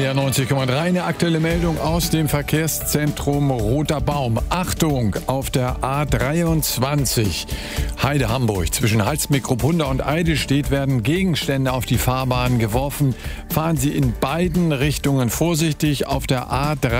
NDR 90,3, eine aktuelle Meldung aus dem Verkehrszentrum Roter Baum. Achtung, auf der A23 Heide-Hamburg zwischen Halsmikropunda und Eidelstedt werden Gegenstände auf die Fahrbahn geworfen. Fahren Sie in beiden Richtungen vorsichtig. Auf der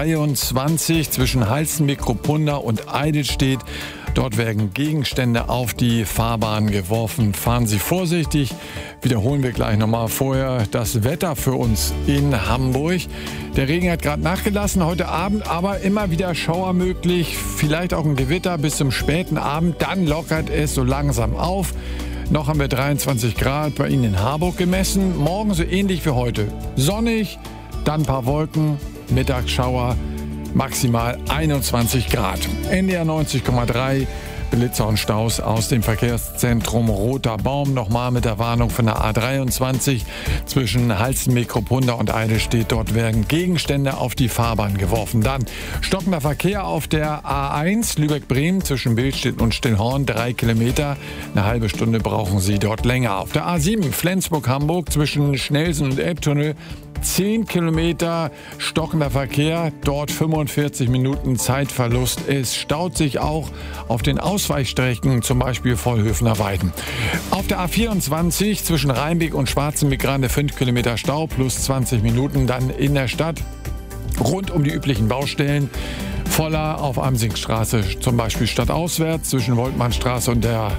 A23 zwischen Halsmikropunda und Eidelstedt, dort werden Gegenstände auf die Fahrbahn geworfen. Fahren Sie vorsichtig. Wiederholen wir gleich nochmal vorher das Wetter für uns in Hamburg. Der Regen hat gerade nachgelassen heute Abend, aber immer wieder Schauer möglich. Vielleicht auch ein Gewitter bis zum späten Abend. Dann lockert es so langsam auf. Noch haben wir 23 Grad bei Ihnen in Harburg gemessen. Morgen so ähnlich wie heute. Sonnig, dann ein paar Wolken, Mittagsschauer. Maximal 21 Grad. NDR 90,3, Blitzer und Staus aus dem Verkehrszentrum Roter Baum. Nochmal mit der Warnung von der A23 zwischen Halstenbek-Kopunda und Eidelstedt. Dort werden Gegenstände auf die Fahrbahn geworfen. Dann stockender Verkehr auf der A1 Lübeck-Bremen zwischen Billstedt und Stillhorn. 3 Kilometer. Eine halbe Stunde brauchen Sie dort länger. Auf der A7 Flensburg-Hamburg zwischen Schnelsen und Elbtunnel. 10 Kilometer stockender Verkehr, dort 45 Minuten Zeitverlust. Es staut sich auch auf den Ausweichstrecken, zum Beispiel Vollhöfner Weiden. Auf der A24 zwischen Rheinbeck und Schwarzenbeck gerade 5 Kilometer Stau plus 20 Minuten. Dann in der Stadt rund um die üblichen Baustellen. Voller auf Amsingstraße, zum Beispiel stadtauswärts zwischen Woltmannstraße und der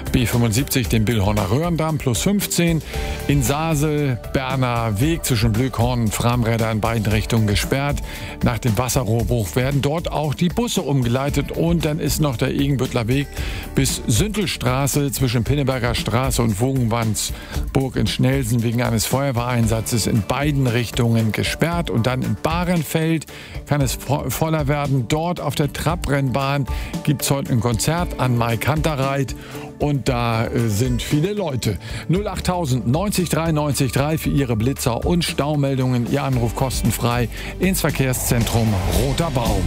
B75, dem Billhorner Röhrendamm, plus 15. In Sasel, Berner Weg zwischen Blökhorn und Framräder in beiden Richtungen gesperrt. Nach dem Wasserrohrbruch werden dort auch die Busse umgeleitet. Und dann ist noch der Egenbüttler Weg bis Süntelstraße zwischen Pinneberger Straße und Wogenwandsburg in Schnelsen wegen eines Feuerwehreinsatzes in beiden Richtungen gesperrt. Und dann in Bahrenfeld kann es voller werden. Dort auf der Trabrennbahn gibt es heute ein Konzert an Mai Kantereit. Und da sind viele Leute. 08000 90 3 90 3 für Ihre Blitzer und Staumeldungen. Ihr Anruf kostenfrei ins Verkehrszentrum Roter Baum.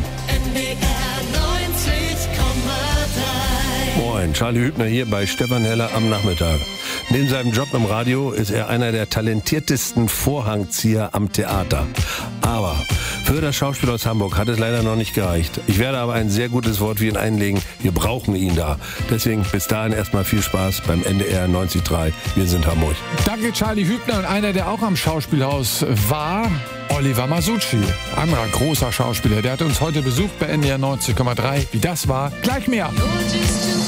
Moin, Charlie Hübner hier bei Stefan Heller am Nachmittag. Neben seinem Job im Radio ist er einer der talentiertesten Vorhangzieher am Theater. Aber für das Schauspiel aus Hamburg hat es leider noch nicht gereicht. Ich werde aber ein sehr gutes Wort für ihn einlegen. Wir brauchen ihn da. Deswegen bis dahin erstmal viel Spaß beim NDR 90,3. Wir sind Hamburg. Danke Charlie Hübner. Und einer, der auch am Schauspielhaus war, Oliver Masucci. Anderer großer Schauspieler. Der hat uns heute besucht bei NDR 90,3. Wie das war, gleich mehr.